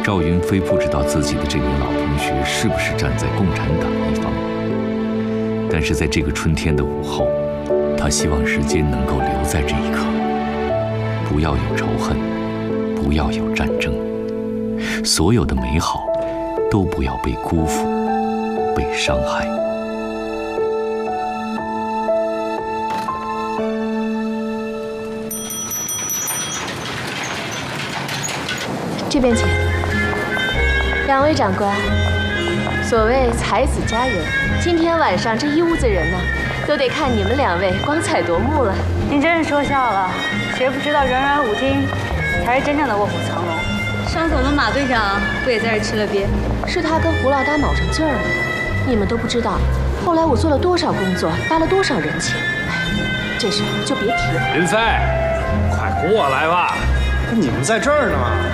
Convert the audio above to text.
赵云飞不知道自己的这位老同学是不是站在共产党一方，但是在这个春天的午后，他希望时间能够留在这一刻，不要有仇恨，不要有战争，所有的美好都不要被辜负，被伤害。 这边请。两位长官，所谓才子佳人，今天晚上这一屋子人呢，都得看你们两位光彩夺目了。 您真是说笑了，谁不知道软软舞厅才是真正的卧虎藏龙？上次我们马队长不也在这吃了鳖？ 是他跟胡老大卯上劲儿了，你们都不知道，后来我做了多少工作，搭了多少人情。哎，这事就别提了。 云飞，快过来吧！ 你们在这儿呢。